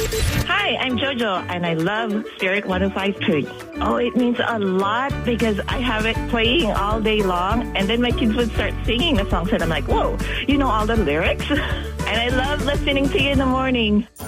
Hi, I'm Jojo, and I love Spirit 105.3. Oh, it means a lot because I have it playing all day long, and then my kids would start singing the songs, and I'm like, whoa, you know all the lyrics? And I love listening to you in the morning.